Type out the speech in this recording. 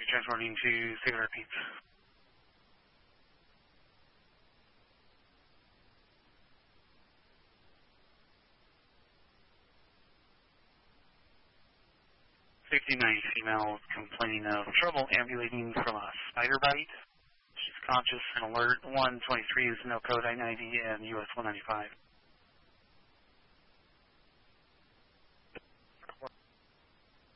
transporting to Cedar Rapids. '69 female complaining of trouble ambulating from a spider bite. She's conscious and alert. 123 is no code I-90 and US 195.